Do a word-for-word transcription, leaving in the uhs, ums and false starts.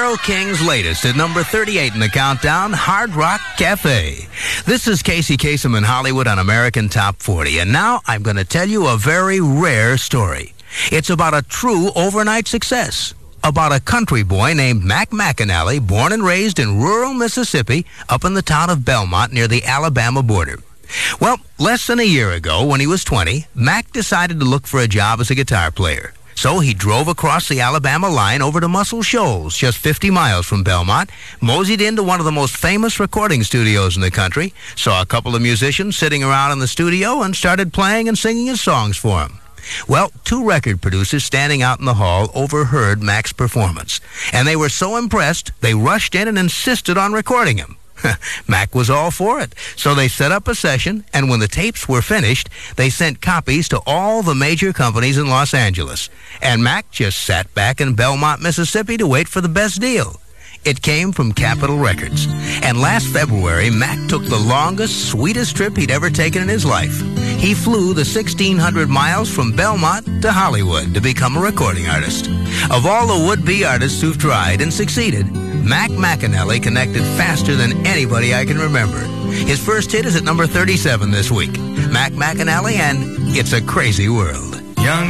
Carole King's latest at number thirty-eight in the countdown, Hard Rock Cafe. This is Casey Kasem in Hollywood on American Top forty, and now I'm going to tell you a very rare story. It's about a true overnight success, about a country boy named Mac McAnally, born and raised in rural Mississippi, up in the town of Belmont near the Alabama border. Well, less than a year ago, when he was twenty, Mac decided to look for a job as a guitar player. So he drove across the Alabama line over to Muscle Shoals, just fifty miles from Belmont, moseyed into one of the most famous recording studios in the country, saw a couple of musicians sitting around in the studio, and started playing and singing his songs for them. Well, two record producers standing out in the hall overheard Mac's performance, and they were so impressed, they rushed in and insisted on recording him. Mac was all for it, so they set up a session, and when the tapes were finished, they sent copies to all the major companies in Los Angeles. And Mac just sat back in Belmont, Mississippi to wait for the best deal. It came from Capitol Records. And last February, Mac took the longest, sweetest trip he'd ever taken in his life. He flew the sixteen hundred miles from Belmont to Hollywood to become a recording artist. Of all the would-be artists who've tried and succeeded, Mac McAnally connected faster than anybody I can remember. His first hit is at number thirty-seven this week. Mac McAnally and It's a Crazy World. Young